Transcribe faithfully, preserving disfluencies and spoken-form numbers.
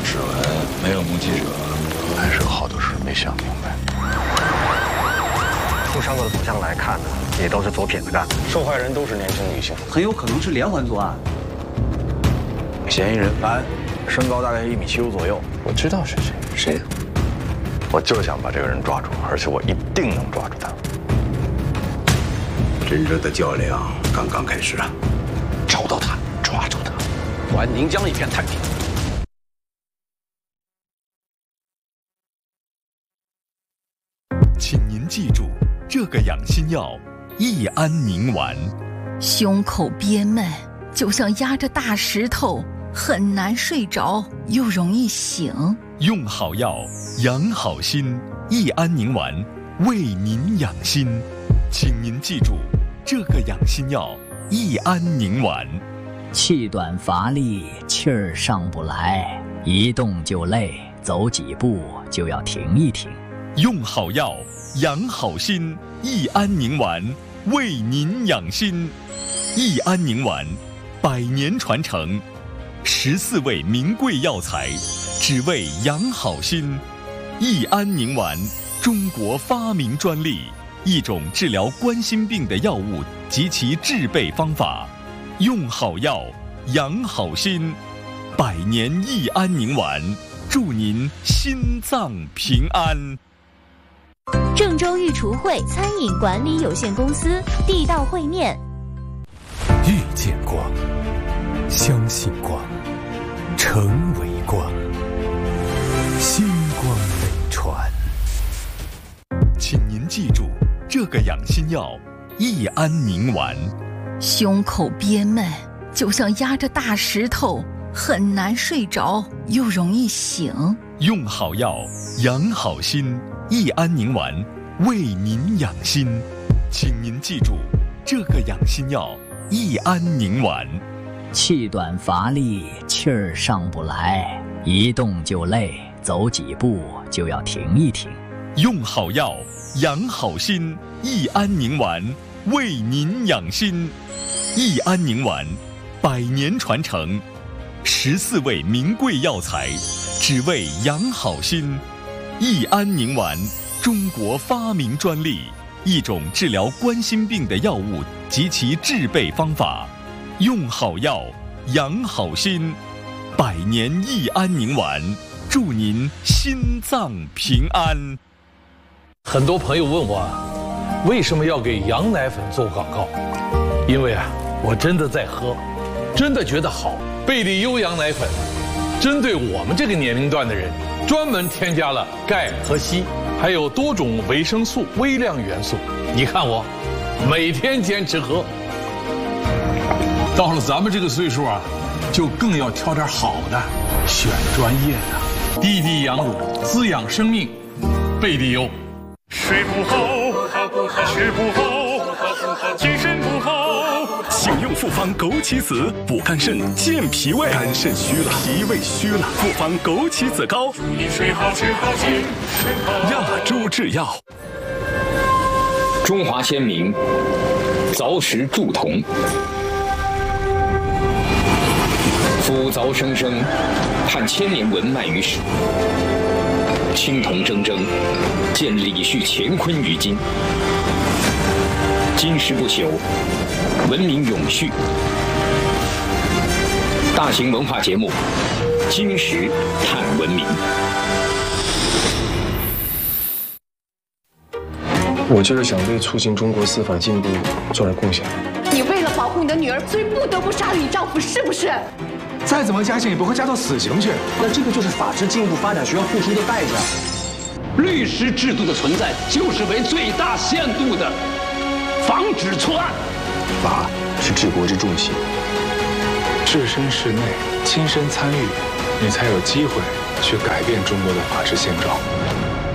指纹，没有目击者，还是有好多事没想明白。 从伤口的走向来看呢，也都是左撇子干的。受害人都是年轻女性， 很有可能是连环作案。 嫌疑人男，身高大概一米七五左右。 我知道是谁，谁？我就想把这个人抓住，而且我一定能抓住他。 真正的较量刚刚开始啊！ 找到他，抓住他， 还宁江一片太平。 请您记住，这个养心药益安宁丸。 胸口憋闷，就像压着大石头，很难睡着，又容易醒。 用好药，养好心，益安宁丸为您养心。请您记住，这个养心药益安宁丸。 气短乏力，气儿上不来，一动就累，走几步就要停一停。 用好药，养好心，益安宁丸为您养心。益安宁丸，百年传承，十四味名贵药材，只为养好心。益安宁丸，中国发明专利，一种治疗冠心病的药物及其制备方法。用好药，养好心，百年益安宁丸，祝您心脏平安。 郑州御厨会餐饮管理有限公司地道烩面。 遇见光，相信光，成为光，星光美传。 请您记住，这个养心药益安宁丸。 胸口憋闷，就像压着大石头，很难睡着，又容易醒。 用好药，养好心，益安宁丸为您养心。请您记住，这个养心药益安宁丸。 气短乏力，气儿上不来，一动就累，走几步就要停一停。 用好药，养好心，益安宁丸为您养心。益安宁丸，百年传承，十四味名贵药材，只为养好心。益安宁丸，中国发明专利，一种治疗冠心病的药物及其制备方法。用好药，养好心，百年益安宁丸，祝您心脏平安。 很多朋友问我，为什么要给羊奶粉做广告？因为啊，我真的在喝，真的觉得好。贝利优羊奶粉，针对我们这个年龄段的人，专门添加了钙和硒，还有多种维生素、微量元素。你看我，每天坚持喝。 到了咱们这个岁数啊，就更要挑点好的，选专业的。滴滴羊乳，滋养生命，贝利优。 睡不好，吃不好，精神不好， 请用复方枸杞子补肝肾、健脾胃。肝肾虚了，脾胃虚了，复方枸杞子膏。 祝你睡好吃好精神好。 亚洲制药。 中华先民，凿石铸铜，夫凿生生，盼千年文脉于史。青铜铮铮，见李旭乾坤于今。金石不朽，文明永续。大型文化节目《金石探文明》。 我就是想为促进中国司法进步做点贡献。 你为了保护你的女儿，所以不得不杀了你丈夫，是不是？ 再怎么加刑也不会加到死刑去。 那这个就是法治进步发展需要付出的代价。 律师制度的存在，就是为最大限度的防止错案。 法是治国之重器， 置身事内，亲身参与，你才有机会去改变中国的法治现状。